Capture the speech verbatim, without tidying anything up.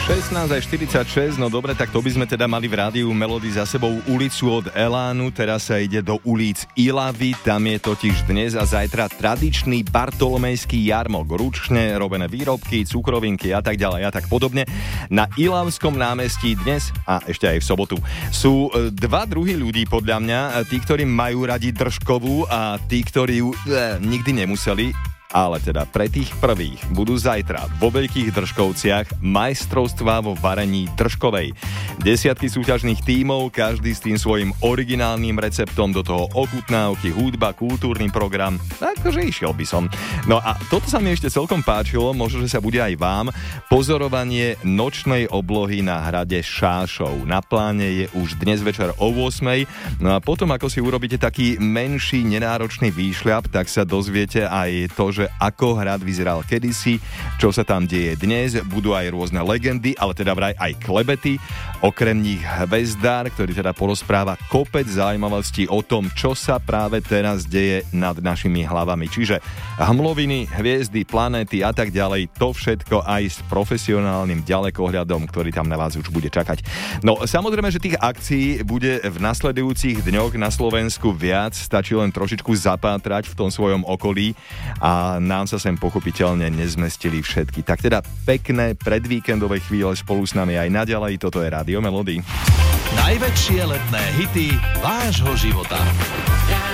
šestnásť štyridsaťšesť, no dobre, tak to by sme teda mali v rádiu Melody za sebou ulicu od Elánu, teraz sa ide do ulic Ilavy, tam je totiž dnes a zajtra tradičný bartolomejský jarmok, ručne robené výrobky, cukrovinky a tak ďalej a tak podobne. Na Ilavskom námestí dnes a ešte aj v sobotu sú dva druhy ľudí podľa mňa, tí, ktorí majú radi držkovú a tí, ktorí ju eh, nikdy nemuseli. Ale teda pre tých prvých budú zajtra vo Veľkých Držkovciach majstrovstvá vo varení držkovej. Desiatky súťažných tímov, každý s tým svojím originálnym receptom, do toho ochutnávky, hudba, kultúrny program. Takže išiel by som. No a toto sa mi ešte celkom páčilo, možno, že sa bude aj vám. Pozorovanie nočnej oblohy na hrade Šášov. Na pláne je už dnes večer o ôsmej. No a potom, ako si urobíte taký menší, nenáročný výšľap, tak sa dozviete aj to, že ako hrad vyzeral kedysi, čo sa tam deje dnes, budú aj rôzne legendy, ale teda vraj aj klebety, okrem nich Hvezdár, ktorý teda porozpráva kopec zaujímavostí o tom, čo sa práve teraz deje nad našimi hlavami. Čiže hmloviny, hviezdy, planéty a tak ďalej, to všetko aj s profesionálnym ďalekohľadom, ktorý tam na vás už bude čakať. No samozrejme, že tých akcií bude v nasledujúcich dňoch na Slovensku viac, stačí len trošičku zapátrať v tom svojom okolí a nám sa sem pochopiteľne nezmestili všetky. Tak teda pekné predvíkendové chvíle spolu s nami aj naďalej. Toto je Rádio Melody. Najväčšie letné hity vášho života.